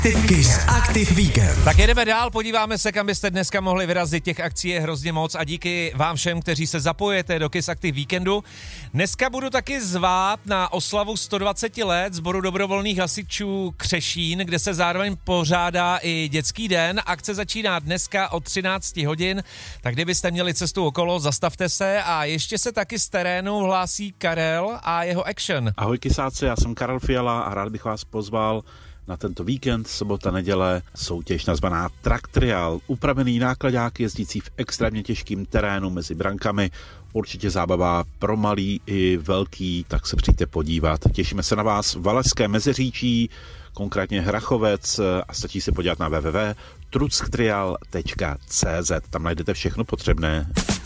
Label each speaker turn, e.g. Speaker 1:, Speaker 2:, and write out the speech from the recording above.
Speaker 1: Kiss Active Weekend.
Speaker 2: Tak jedeme dál, podíváme se, kam byste dneska mohli vyrazit. Těch akcí je hrozně moc a díky vám všem, kteří se zapojete do Kiss Active Weekendu. Dneska budu taky zvát na oslavu 120 let Sboru dobrovolných hasičů Křešín, kde se zároveň pořádá i dětský den. Akce začíná dneska od 13 hodin, tak kdybyste měli cestu okolo, zastavte se a ještě se taky z terénu hlásí Karel a jeho Action.
Speaker 3: Ahoj kysáci, já jsem Karel Fiala a rád bych vás pozval na tento víkend, sobota, neděle, soutěž nazvaná Track Trial. Upravený nákladák jezdící v extrémně těžkým terénu mezi brankami. Určitě zábava pro malý i velký, tak se přijďte podívat. Těšíme se na vás v Valašské Meziříčí, konkrétně Hrachovec, a stačí se podívat na www.trucktrial.cz. Tam najdete všechno potřebné.